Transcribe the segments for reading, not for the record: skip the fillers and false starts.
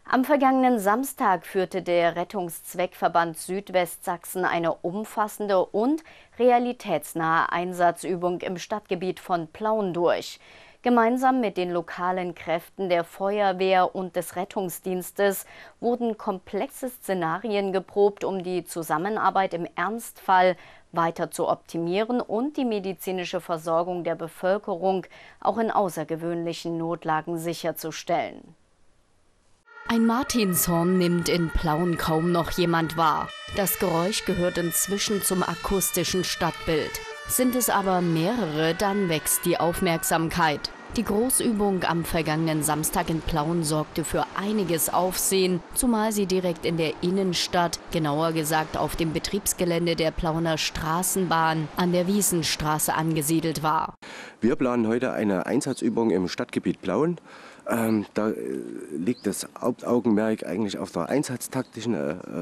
Am vergangenen Samstag führte der Rettungszweckverband Südwestsachsen eine umfassende und realitätsnahe Einsatzübung im Stadtgebiet von Plauen durch. Gemeinsam mit den lokalen Kräften der Feuerwehr und des Rettungsdienstes wurden komplexe Szenarien geprobt, um die Zusammenarbeit im Ernstfall weiter zu optimieren und die medizinische Versorgung der Bevölkerung auch in außergewöhnlichen Notlagen sicherzustellen. Ein Martinshorn nimmt in Plauen kaum noch jemand wahr. Das Geräusch gehört inzwischen zum akustischen Stadtbild. Sind es aber mehrere, dann wächst die Aufmerksamkeit. Die Großübung am vergangenen Samstag in Plauen sorgte für einiges Aufsehen, zumal sie direkt in der Innenstadt, genauer gesagt auf dem Betriebsgelände der Plauener Straßenbahn an der Wiesenstraße angesiedelt war. Wir planen heute eine Einsatzübung im Stadtgebiet Plauen. Da liegt das Hauptaugenmerk eigentlich auf der einsatztaktischen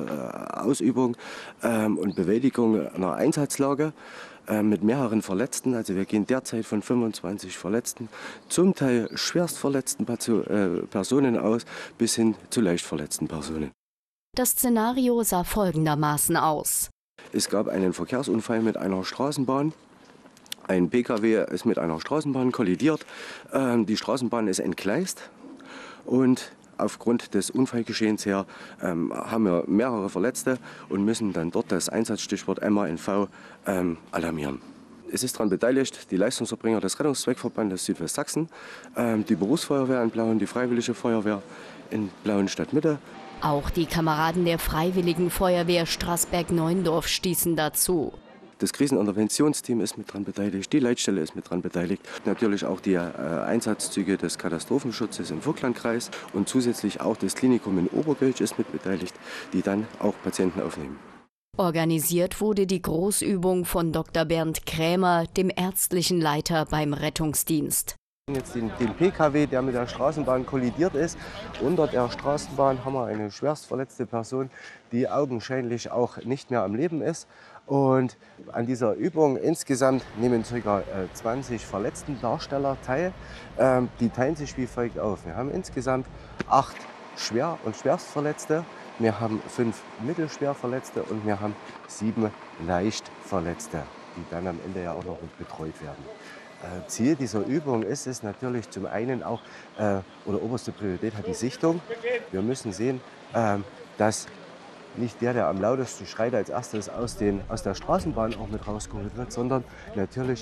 Ausübung und Bewältigung einer Einsatzlage mit mehreren Verletzten. Also wir gehen derzeit von 25 Verletzten, zum Teil schwerst verletzten Personen aus, bis hin zu leicht verletzten Personen. Das Szenario sah folgendermaßen aus. Es gab einen Verkehrsunfall mit einer Straßenbahn. Ein Pkw ist mit einer Straßenbahn kollidiert. Die Straßenbahn ist entgleist und aufgrund des Unfallgeschehens her haben wir mehrere Verletzte und müssen dann dort das Einsatzstichwort MANV alarmieren. Es ist daran beteiligt die Leistungserbringer des Rettungszweckverbandes Südwestsachsen, die Berufsfeuerwehr in Plauen, die Freiwillige Feuerwehr in Plauen Stadtmitte. Auch die Kameraden der Freiwilligen Feuerwehr Straßberg-Neuendorf stießen dazu. Das Kriseninterventionsteam ist mit dran beteiligt, die Leitstelle ist mit dran beteiligt, natürlich auch die Einsatzzüge des Katastrophenschutzes im Vogtlandkreis und zusätzlich auch das Klinikum in Obergölsch ist mit beteiligt, die dann auch Patienten aufnehmen. Organisiert wurde die Großübung von Dr. Bernd Krämer, dem ärztlichen Leiter beim Rettungsdienst. Jetzt den Pkw, der mit der Straßenbahn kollidiert ist. Unter der Straßenbahn haben wir eine schwerst verletzte Person, die augenscheinlich auch nicht mehr am Leben ist. Und an dieser Übung insgesamt nehmen ca. 20 Verletztendarsteller teil. Die teilen sich wie folgt auf. Wir haben insgesamt 8 Schwer- und Schwerstverletzte, wir haben 5 Mittelschwerverletzte und wir haben 7 Leichtverletzte, die dann am Ende ja auch noch betreut werden. Ziel dieser Übung ist es natürlich zum einen auch, oder oberste Priorität hat die Sichtung. Wir müssen sehen, dass nicht der am lautesten schreit, als erstes aus der Straßenbahn auch mit rausgeholt wird, sondern natürlich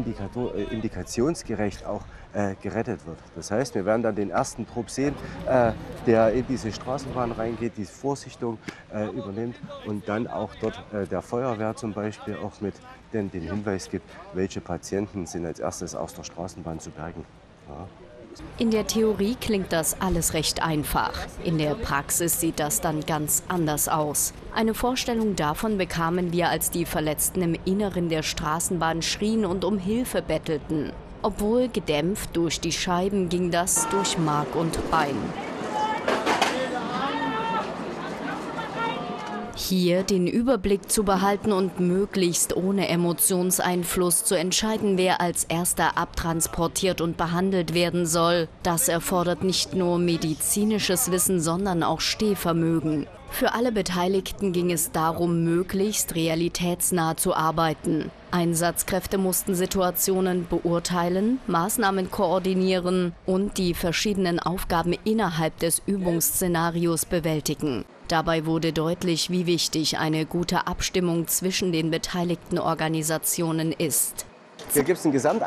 indikationsgerecht auch gerettet wird. Das heißt, wir werden dann den ersten Trupp sehen, der in diese Straßenbahn reingeht, die Vorsichtung übernimmt und dann auch dort der Feuerwehr zum Beispiel auch mit den Hinweis gibt, welche Patienten sind als erstes aus der Straßenbahn zu bergen. Ja. In der Theorie klingt das alles recht einfach. In der Praxis sieht das dann ganz anders aus. Eine Vorstellung davon bekamen wir, als die Verletzten im Inneren der Straßenbahn schrien und um Hilfe bettelten. Obwohl gedämpft durch die Scheiben, ging das durch Mark und Bein. Hier den Überblick zu behalten und möglichst ohne Emotionseinfluss zu entscheiden, wer als Erster abtransportiert und behandelt werden soll, das erfordert nicht nur medizinisches Wissen, sondern auch Stehvermögen. Für alle Beteiligten ging es darum, möglichst realitätsnah zu arbeiten. Einsatzkräfte mussten Situationen beurteilen, Maßnahmen koordinieren und die verschiedenen Aufgaben innerhalb des Übungsszenarios bewältigen. Dabei wurde deutlich, wie wichtig eine gute Abstimmung zwischen den beteiligten Organisationen ist. Hier gibt es ein